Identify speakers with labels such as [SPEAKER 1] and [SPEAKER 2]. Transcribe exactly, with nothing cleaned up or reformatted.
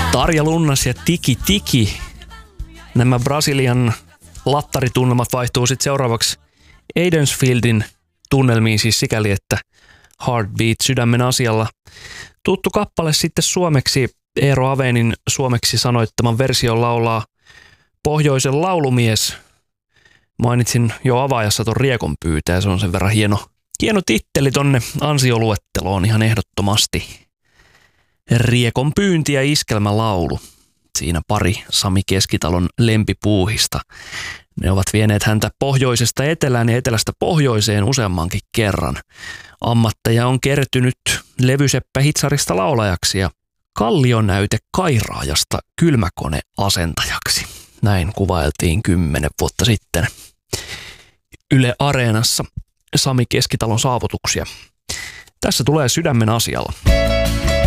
[SPEAKER 1] Tarja Lunnas ja Tiki Tiki. Nämä Brasilian lattaritunnelmat vaihtuu sitten seuraavaksi Aidensfieldin tunnelmiin, siis sikäli, että Heartbeat sydämen asialla. Tuttu kappale sitten suomeksi. Eero Avenin suomeksi sanoittaman version laulaa Pohjoisen laulumies. Mainitsin jo avaajassa ton Riekon pyytää, se on sen verran hieno, hieno titteli tonne ansioluetteloon ihan ehdottomasti. Riekon pyynti ja iskelmälaulu. Siinä pari Sami Keskitalon lempipuuhista. Ne ovat vieneet häntä pohjoisesta etelään ja etelästä pohjoiseen useammankin kerran. Ammatteja on kertynyt Levyseppä Hitsarista laulajaksi ja Kallionäyte kairaajasta kylmäkoneasentajaksi. Näin kuvailtiin kymmenen vuotta sitten Yle Areenassa Sami Keskitalon saavutuksia. Tässä tulee sydämen asialla.